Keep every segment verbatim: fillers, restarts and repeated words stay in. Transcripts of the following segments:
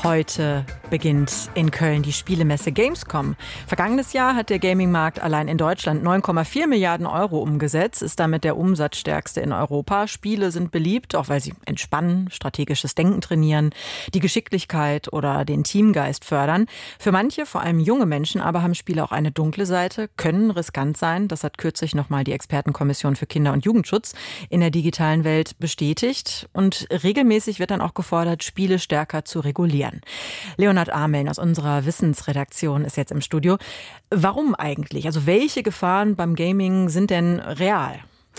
Heute beginnt in Köln die Spielemesse Gamescom. Vergangenes Jahr hat der Gaming-Markt allein in Deutschland neun Komma vier Milliarden Euro umgesetzt, ist damit der umsatzstärkste in Europa. Spiele sind beliebt, auch weil sie entspannen, strategisches Denken trainieren, die Geschicklichkeit oder den Teamgeist fördern. Für manche, vor allem junge Menschen, aber haben Spiele auch eine dunkle Seite, können riskant sein. Das hat kürzlich nochmal die Expertenkommission für Kinder- und Jugendschutz in der digitalen Welt bestätigt. Und regelmäßig wird dann auch gefordert, Spiele stärker zu regulieren. Leonhard Ameln aus unserer Wissensredaktion ist jetzt im Studio. Warum eigentlich? Also welche Gefahren beim Gaming sind denn real?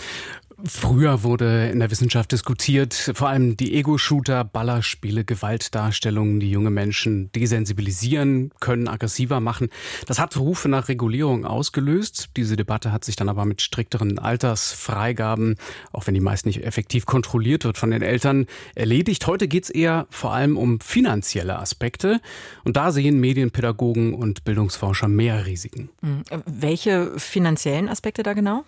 Früher wurde in der Wissenschaft diskutiert, vor allem die Ego-Shooter, Ballerspiele, Gewaltdarstellungen, die junge Menschen desensibilisieren können, aggressiver machen. Das hat Rufe nach Regulierung ausgelöst. Diese Debatte hat sich dann aber mit strikteren Altersfreigaben, auch wenn die meist nicht effektiv kontrolliert wird von den Eltern, erledigt. Heute geht es eher vor allem um finanzielle Aspekte. Und da sehen Medienpädagogen und Bildungsforscher mehr Risiken. Welche finanziellen Aspekte da genau?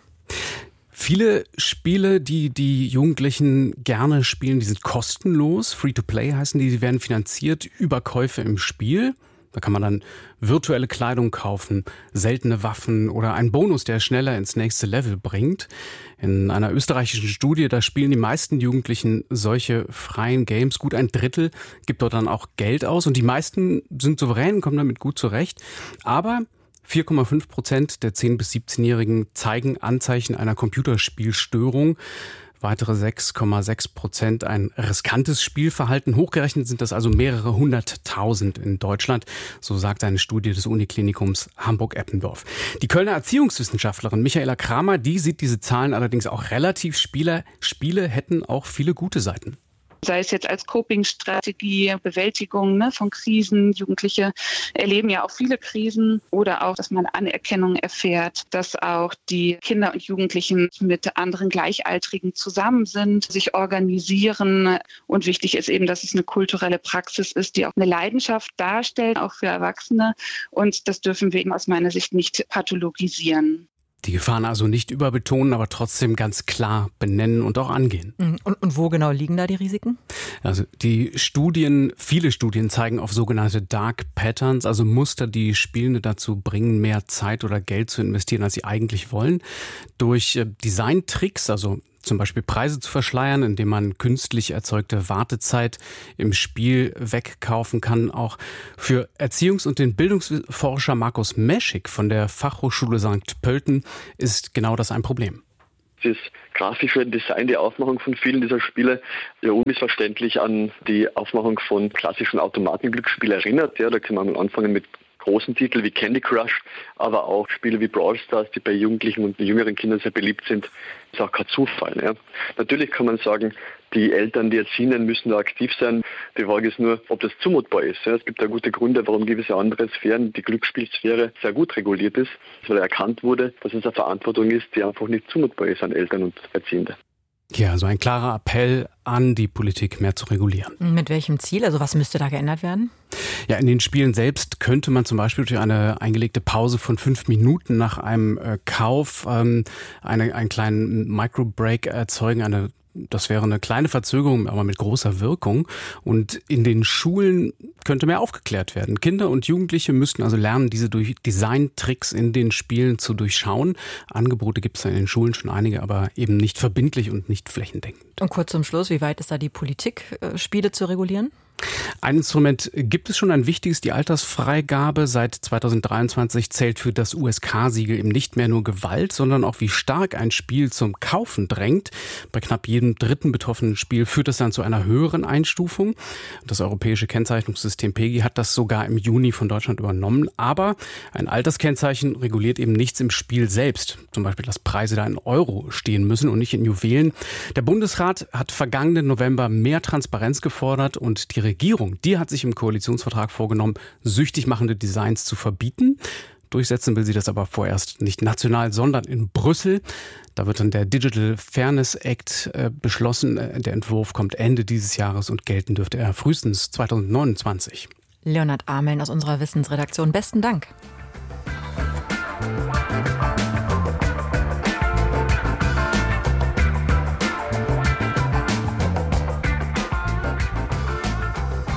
Viele Spiele, die die Jugendlichen gerne spielen, die sind kostenlos. Free-to-play heißen die, die werden finanziert über Käufe im Spiel. Da kann man dann virtuelle Kleidung kaufen, seltene Waffen oder einen Bonus, der schneller ins nächste Level bringt. In einer österreichischen Studie, da spielen die meisten Jugendlichen solche freien Games. Gut ein Drittel gibt dort dann auch Geld aus und die meisten sind souverän, kommen damit gut zurecht. Aber vier Komma fünf Prozent der zehn- bis siebzehnjährigen zeigen Anzeichen einer Computerspielstörung. Weitere sechs Komma sechs Prozent ein riskantes Spielverhalten. Hochgerechnet sind das also mehrere hunderttausend in Deutschland. So sagt eine Studie des Uniklinikums Hamburg-Eppendorf. Die Kölner Erziehungswissenschaftlerin Michaela Kramer, die sieht diese Zahlen allerdings auch relativ. Spieler, Spiele hätten auch viele gute Seiten. Sei es jetzt als Coping-Strategie, Bewältigung ne, von Krisen. Jugendliche erleben ja auch viele Krisen oder auch, dass man Anerkennung erfährt, dass auch die Kinder und Jugendlichen mit anderen Gleichaltrigen zusammen sind, sich organisieren. Und wichtig ist eben, dass es eine kulturelle Praxis ist, die auch eine Leidenschaft darstellt, auch für Erwachsene. Und das dürfen wir eben aus meiner Sicht nicht pathologisieren. Die Gefahren also nicht überbetonen, aber trotzdem ganz klar benennen und auch angehen. Und, und wo genau liegen da die Risiken? Also die Studien, viele Studien zeigen auf sogenannte Dark Patterns, also Muster, die Spielende dazu bringen, mehr Zeit oder Geld zu investieren, als sie eigentlich wollen. Durch Designtricks, also zum Beispiel Preise zu verschleiern, indem man künstlich erzeugte Wartezeit im Spiel wegkaufen kann. Auch für Erziehungs- und den Bildungsforscher Markus Meschig von der Fachhochschule Sankt Pölten ist genau das ein Problem. Das grafische Design, die Aufmachung von vielen dieser Spiele ja unmissverständlich an die Aufmachung von klassischen Automatenglücksspielen erinnert. Ja, da kann man anfangen mit großen Titeln wie Candy Crush, aber auch Spiele wie Brawl Stars, die bei Jugendlichen und jüngeren Kindern sehr beliebt sind, ist auch kein Zufall. Ja. Natürlich kann man sagen, die Eltern, die Erziehenden müssen da aktiv sein. Die Frage ist nur, ob das zumutbar ist. Ja. Es gibt da gute Gründe, warum gewisse andere Sphären, die Glücksspielsphäre, sehr gut reguliert ist, weil erkannt wurde, dass es eine Verantwortung ist, die einfach nicht zumutbar ist an Eltern und Erziehende. Ja, also ein klarer Appell an die Politik, mehr zu regulieren. Mit welchem Ziel? Also was müsste da geändert werden? Ja, in den Spielen selbst könnte man zum Beispiel durch eine eingelegte Pause von fünf Minuten nach einem äh, Kauf ähm, eine, einen kleinen Microbreak erzeugen, eine Das wäre eine kleine Verzögerung, aber mit großer Wirkung. Und in den Schulen könnte mehr aufgeklärt werden. Kinder und Jugendliche müssten also lernen, diese durch Designtricks in den Spielen zu durchschauen. Angebote gibt es in den Schulen schon einige, aber eben nicht verbindlich und nicht flächendeckend. Und kurz zum Schluss, wie weit ist da die Politik, Spiele zu regulieren? Ein Instrument gibt es schon, ein wichtiges, die Altersfreigabe. Seit zweitausenddreiundzwanzig zählt für das U S K-Siegel eben nicht mehr nur Gewalt, sondern auch wie stark ein Spiel zum Kaufen drängt. Bei knapp jedem dritten betroffenen Spiel führt es dann zu einer höheren Einstufung. Das europäische Kennzeichnungssystem P E G I hat das sogar im Juni von Deutschland übernommen. Aber ein Alterskennzeichen reguliert eben nichts im Spiel selbst. Zum Beispiel, dass Preise da in Euro stehen müssen und nicht in Juwelen. Der Bundesrat hat vergangenen November mehr Transparenz gefordert und die Regierung, die hat sich im Koalitionsvertrag vorgenommen, süchtig machende Designs zu verbieten. Durchsetzen will sie das aber vorerst nicht national, sondern in Brüssel. Da wird dann der Digital Fairness Act äh, beschlossen. Der Entwurf kommt Ende dieses Jahres und gelten dürfte er frühestens zweitausendneunundzwanzig. Leonhard Ameln aus unserer Wissensredaktion. Besten Dank.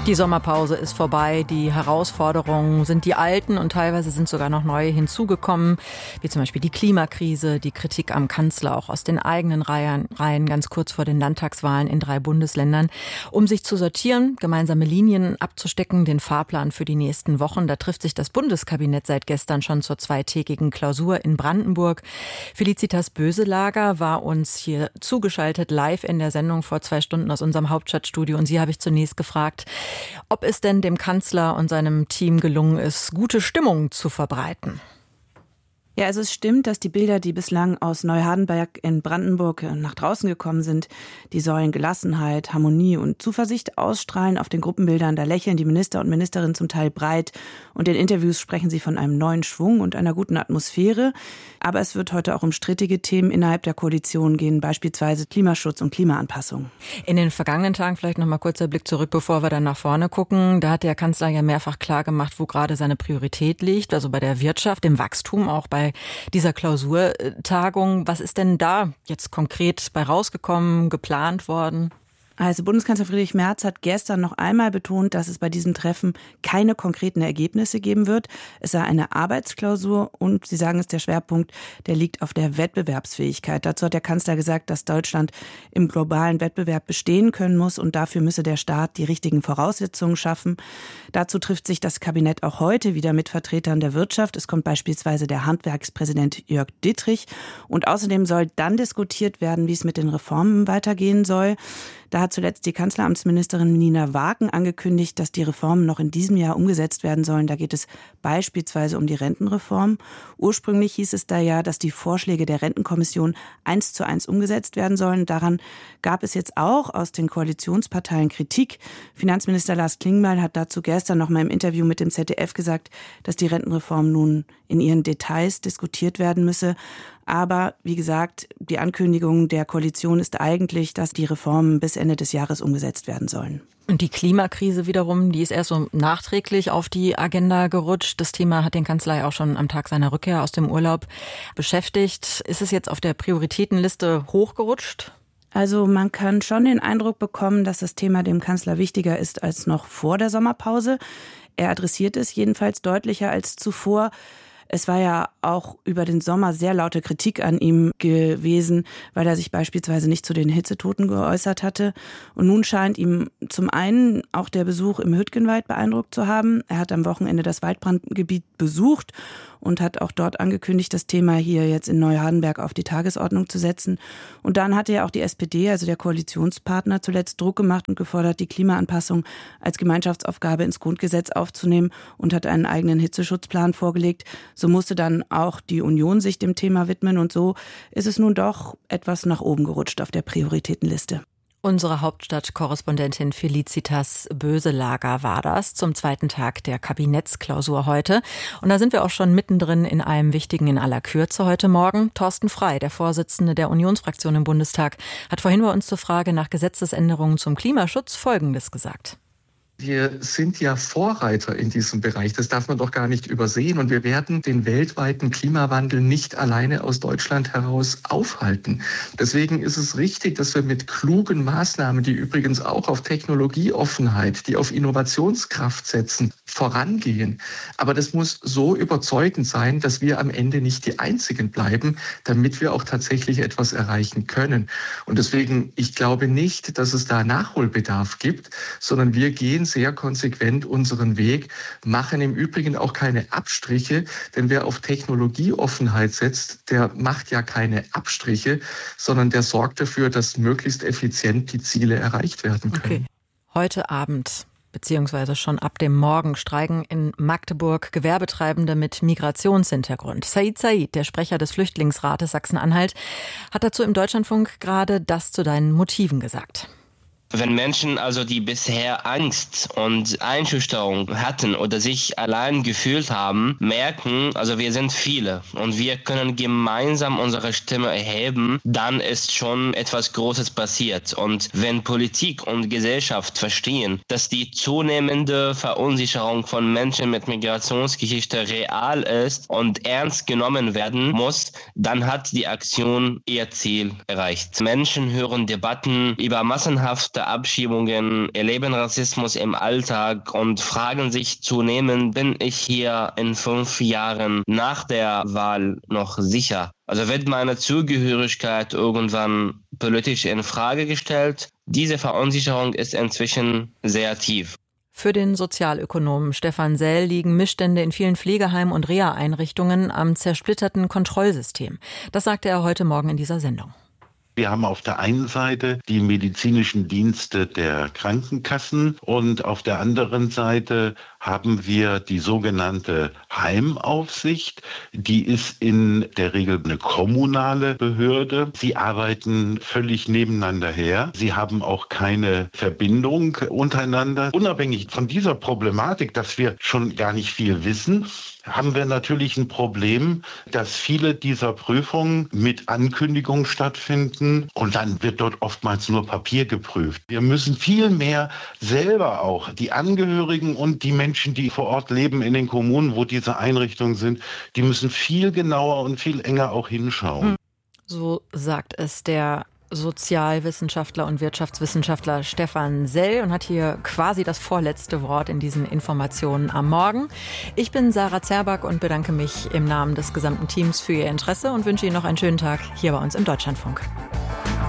Die Sommerpause ist vorbei, die Herausforderungen sind die alten und teilweise sind sogar noch neue hinzugekommen, wie zum Beispiel die Klimakrise, die Kritik am Kanzler, auch aus den eigenen Reihen, Reihen ganz kurz vor den Landtagswahlen in drei Bundesländern. Um sich zu sortieren, gemeinsame Linien abzustecken, den Fahrplan für die nächsten Wochen, da trifft sich das Bundeskabinett seit gestern schon zur zweitägigen Klausur in Brandenburg. Felicitas Böselager war uns hier zugeschaltet, live in der Sendung vor zwei Stunden aus unserem Hauptstadtstudio und sie habe ich zunächst gefragt, ob es denn dem Kanzler und seinem Team gelungen ist, gute Stimmung zu verbreiten. Ja, also es stimmt, dass die Bilder, die bislang aus Neuhardenberg in Brandenburg nach draußen gekommen sind, die sollen Gelassenheit, Harmonie und Zuversicht ausstrahlen. Auf den Gruppenbildern, da lächeln die Minister und Ministerinnen zum Teil breit und in Interviews sprechen sie von einem neuen Schwung und einer guten Atmosphäre. Aber es wird heute auch um strittige Themen innerhalb der Koalition gehen, beispielsweise Klimaschutz und Klimaanpassung. In den vergangenen Tagen vielleicht noch mal kurzer Blick zurück, bevor wir dann nach vorne gucken. Da hat der Kanzler ja mehrfach klar gemacht, wo gerade seine Priorität liegt, also bei der Wirtschaft, dem Wachstum, auch bei dieser Klausurtagung. Was ist denn da jetzt konkret bei rausgekommen, geplant worden? Also Bundeskanzler Friedrich Merz hat gestern noch einmal betont, dass es bei diesem Treffen keine konkreten Ergebnisse geben wird. Es sei eine Arbeitsklausur und Sie sagen es, der Schwerpunkt, der liegt auf der Wettbewerbsfähigkeit. Dazu hat der Kanzler gesagt, dass Deutschland im globalen Wettbewerb bestehen können muss und dafür müsse der Staat die richtigen Voraussetzungen schaffen. Dazu trifft sich das Kabinett auch heute wieder mit Vertretern der Wirtschaft. Es kommt beispielsweise der Handwerkspräsident Jörg Dittrich und außerdem soll dann diskutiert werden, wie es mit den Reformen weitergehen soll. Da hat zuletzt die Kanzleramtsministerin Nina Wagen angekündigt, dass die Reformen noch in diesem Jahr umgesetzt werden sollen. Da geht es beispielsweise um die Rentenreform. Ursprünglich hieß es da ja, dass die Vorschläge der Rentenkommission eins zu eins umgesetzt werden sollen. Daran gab es jetzt auch aus den Koalitionsparteien Kritik. Finanzminister Lars Klingbeil hat dazu gestern noch mal im Interview mit dem Z D F gesagt, dass die Rentenreform nun in ihren Details diskutiert werden müsse. Aber wie gesagt, die Ankündigung der Koalition ist eigentlich, dass die Reformen bis Ende des Jahres umgesetzt werden sollen. Und die Klimakrise wiederum, die ist erst so nachträglich auf die Agenda gerutscht. Das Thema hat den Kanzler ja auch schon am Tag seiner Rückkehr aus dem Urlaub beschäftigt. Ist es jetzt auf der Prioritätenliste hochgerutscht? Also man kann schon den Eindruck bekommen, dass das Thema dem Kanzler wichtiger ist als noch vor der Sommerpause. Er adressiert es jedenfalls deutlicher als zuvor. Es war ja auch über den Sommer sehr laute Kritik an ihm gewesen, weil er sich beispielsweise nicht zu den Hitzetoten geäußert hatte. Und nun scheint ihm zum einen auch der Besuch im Hüttgenwald beeindruckt zu haben. Er hat am Wochenende das Waldbrandgebiet besucht und hat auch dort angekündigt, das Thema hier jetzt in Neuhardenberg auf die Tagesordnung zu setzen. Und dann hatte ja auch die S P D, also der Koalitionspartner, zuletzt Druck gemacht und gefordert, die Klimaanpassung als Gemeinschaftsaufgabe ins Grundgesetz aufzunehmen und hat einen eigenen Hitzeschutzplan vorgelegt. So musste dann auch die Union sich dem Thema widmen und so ist es nun doch etwas nach oben gerutscht auf der Prioritätenliste. Unsere Hauptstadtkorrespondentin Felicitas Böselager war das zum zweiten Tag der Kabinettsklausur heute. Und da sind wir auch schon mittendrin in einem wichtigen in aller Kürze heute Morgen. Thorsten Frey, der Vorsitzende der Unionsfraktion im Bundestag, hat vorhin bei uns zur Frage nach Gesetzesänderungen zum Klimaschutz Folgendes gesagt. Wir sind ja Vorreiter in diesem Bereich. Das darf man doch gar nicht übersehen. Und wir werden den weltweiten Klimawandel nicht alleine aus Deutschland heraus aufhalten. Deswegen ist es richtig, dass wir mit klugen Maßnahmen, die übrigens auch auf Technologieoffenheit, die auf Innovationskraft setzen, vorangehen. Aber das muss so überzeugend sein, dass wir am Ende nicht die Einzigen bleiben, damit wir auch tatsächlich etwas erreichen können. Und deswegen, ich glaube nicht, dass es da Nachholbedarf gibt, sondern wir gehen sehr konsequent unseren Weg, machen im Übrigen auch keine Abstriche, denn wer auf Technologieoffenheit setzt, der macht ja keine Abstriche, sondern der sorgt dafür, dass möglichst effizient die Ziele erreicht werden können. Okay. Heute Abend beziehungsweise schon ab dem Morgen streiken in Magdeburg Gewerbetreibende mit Migrationshintergrund. Said Said, der Sprecher des Flüchtlingsrates Sachsen-Anhalt, hat dazu im Deutschlandfunk gerade das zu deinen Motiven gesagt. Wenn Menschen also, die bisher Angst und Einschüchterung hatten oder sich allein gefühlt haben, merken, also wir sind viele und wir können gemeinsam unsere Stimme erheben, dann ist schon etwas Großes passiert. Und wenn Politik und Gesellschaft verstehen, dass die zunehmende Verunsicherung von Menschen mit Migrationsgeschichte real ist und ernst genommen werden muss, dann hat die Aktion ihr Ziel erreicht. Menschen hören Debatten über massenhafte öfter Abschiebungen, erleben Rassismus im Alltag und fragen sich zunehmend, bin ich hier in fünf Jahren nach der Wahl noch sicher? Also wird meine Zugehörigkeit irgendwann politisch in Frage gestellt? Diese Verunsicherung ist inzwischen sehr tief. Für den Sozialökonomen Stefan Sell liegen Missstände in vielen Pflegeheimen und Reha-Einrichtungen am zersplitterten Kontrollsystem. Das sagte er heute Morgen in dieser Sendung. Wir haben auf der einen Seite die medizinischen Dienste der Krankenkassen und auf der anderen Seite haben wir die sogenannte Heimaufsicht. Die ist in der Regel eine kommunale Behörde. Sie arbeiten völlig nebeneinander her. Sie haben auch keine Verbindung untereinander. Unabhängig von dieser Problematik, dass wir schon gar nicht viel wissen, haben wir natürlich ein Problem, dass viele dieser Prüfungen mit Ankündigung stattfinden und dann wird dort oftmals nur Papier geprüft. Wir müssen viel mehr selber auch die Angehörigen und die Menschen, die vor Ort leben in den Kommunen, wo diese Einrichtungen sind, die müssen viel genauer und viel enger auch hinschauen. So sagt es der Sozialwissenschaftler und Wirtschaftswissenschaftler Stefan Sell und hat hier quasi das vorletzte Wort in diesen Informationen am Morgen. Ich bin Sarah Zerback und bedanke mich im Namen des gesamten Teams für Ihr Interesse und wünsche Ihnen noch einen schönen Tag hier bei uns im Deutschlandfunk.